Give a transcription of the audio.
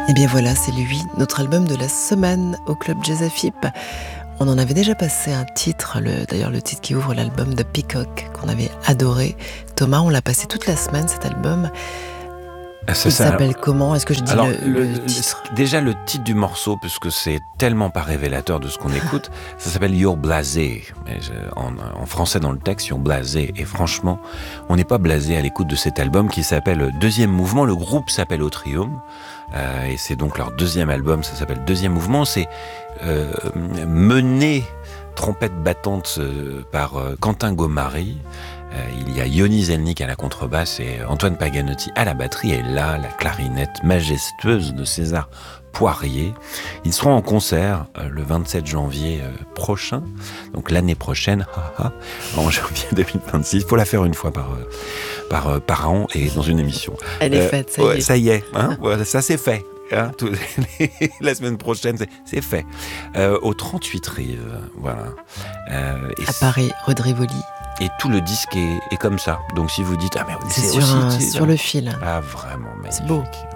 Et bien voilà, c'est lui, notre album de la semaine au Club Jazz Afip. On en avait déjà passé un titre, d'ailleurs le titre qui ouvre l'album de Peacock, qu'on avait adoré. Thomas, on l'a passé toute la semaine cet album. Il s'appelle comment? Est-ce que je dis alors, le titre? Déjà le titre du morceau, puisque c'est tellement pas révélateur de ce qu'on écoute, ça s'appelle You're Blasé. En français dans le texte, You're Blasé. Et franchement, on n'est pas blasé à l'écoute de cet album qui s'appelle Deuxième Mouvement. Le groupe s'appelle Autrium. Et c'est donc leur deuxième album, ça s'appelle Deuxième Mouvement. C'est mené, trompette battante, par Quentin Gaumary. Il y a Yoni Zelnik à la contrebasse et Antoine Paganotti à la batterie. Et là, la clarinette majestueuse de César Poirier. Ils seront en concert le 27 janvier prochain, donc l'année prochaine, en janvier 2026. Il faut la faire une fois par an et dans une émission. Elle est faite, ça y est. Ça y est, hein, voilà, ça c'est fait. La semaine prochaine, c'est fait. Au 38 Rives, voilà. À Paris, rue de Rivoli. Et tout le disque est comme ça. Donc si vous dites, ah mais c'est sur le fil. Ah vraiment magnifique. C'est beau.